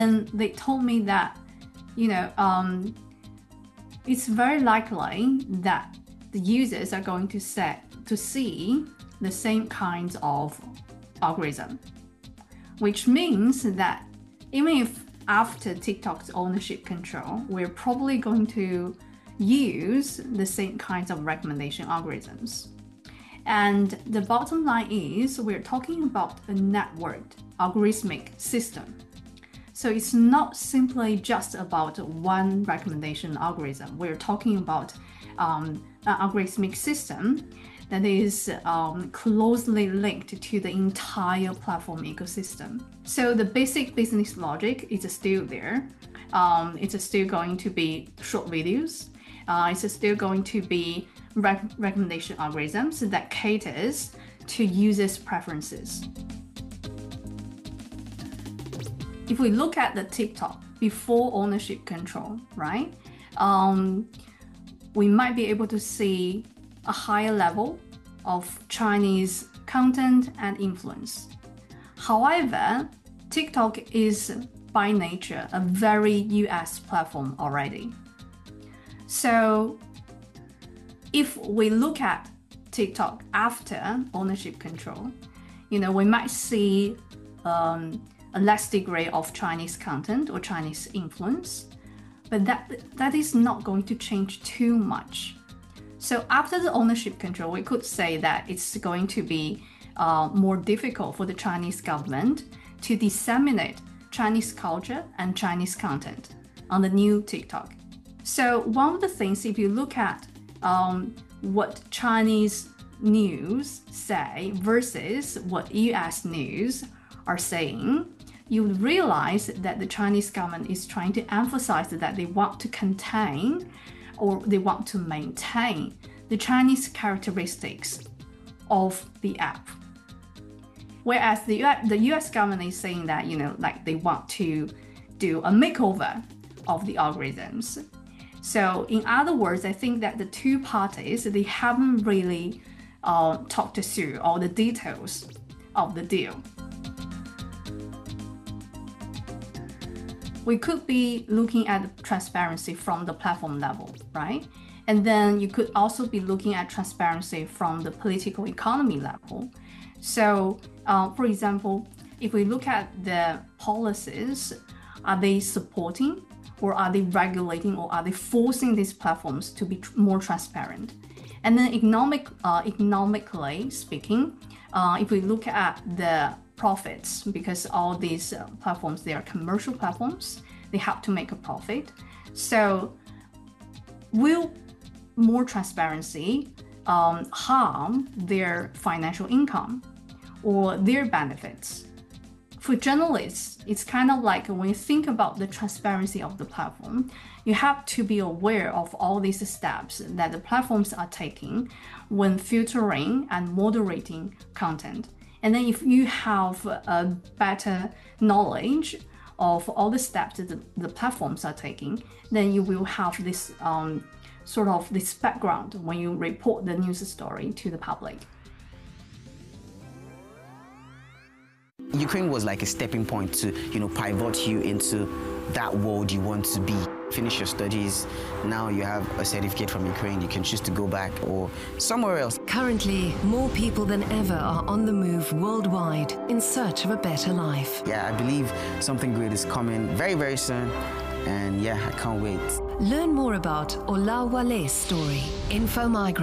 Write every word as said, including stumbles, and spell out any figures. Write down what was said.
And they told me that, you know, um, it's very likely that the users are going to set to see the same kinds of algorithm, which means that even if after TikTok's ownership control, we're probably going to use the same kinds of recommendation algorithms. And the bottom line is we're talking about a networked algorithmic system. So it's not simply just about one recommendation algorithm. We're talking about um, an algorithmic system that is um, closely linked to the entire platform ecosystem. So the basic business logic is still there. Um, it's still going to be short videos. Uh, it's still going to be rec recommendation algorithms that caters to users' preferences. If we look at the TikTok before ownership control, right, um, we might be able to see a higher level of Chinese content and influence. However, TikTok is by nature a very U S platform already. So if we look at TikTok after ownership control, you know, we might see um, a less degree of Chinese content or Chinese influence, but that that is not going to change too much. So after the ownership control, we could say that it's going to be uh, more difficult for the Chinese government to disseminate Chinese culture and Chinese content on the new TikTok. So one of the things, if you look at um, what Chinese news say versus what U S news are saying, you would realize that the Chinese government is trying to emphasize that they want to contain or they want to maintain the Chinese characteristics of the app. Whereas the, the U S government is saying that, you know, like they want to do a makeover of the algorithms. So in other words, I think that the two parties, they haven't really uh, talked through all the details of the deal. We could be looking at transparency from the platform level, right? And then you could also be looking at transparency from the political economy level. So, uh, for example, if we look at the policies, are they supporting or are they regulating or are they forcing these platforms to be tr more transparent? And then economic, uh, economically speaking, uh, if we look at the profits, because all these uh, platforms, they are commercial platforms, they have to make a profit. So will more transparency um, harm their financial income or their benefits? For journalists, it's kind of like when you think about the transparency of the platform, you have to be aware of all these steps that the platforms are taking when filtering and moderating content. And then if you have a better knowledge of all the steps that the, the platforms are taking, then you will have this um, sort of this background when you report the news story to the public. Ukraine was like a stepping point to, you know, pivot you into that world you want to be. Finish your studies, now you have a certificate from Ukraine, you can choose to go back or somewhere else. Currently, more people than ever are on the move worldwide in search of a better life. Yeah, I believe something great is coming very, very soon. And yeah, I can't wait. Learn more about Ola Wale's story. Info Migrant.